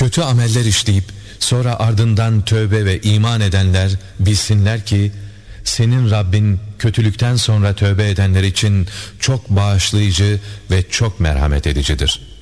Kötü ameller işleyip sonra ardından tövbe ve iman edenler bilsinler ki senin Rabbin kötülükten sonra tövbe edenler için çok bağışlayıcı ve çok merhamet edicidir.